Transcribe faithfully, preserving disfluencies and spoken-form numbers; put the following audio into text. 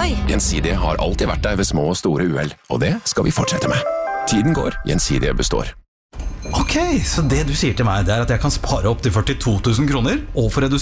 Oi! Gjensidige har alltid vært der ved små og store uhell, og det skal vi fortsette med. Tiden går, Gjensidige består. Ok, så det du sier til meg, det er at jeg kan spare opp til førtito tusen kroner, og få redusert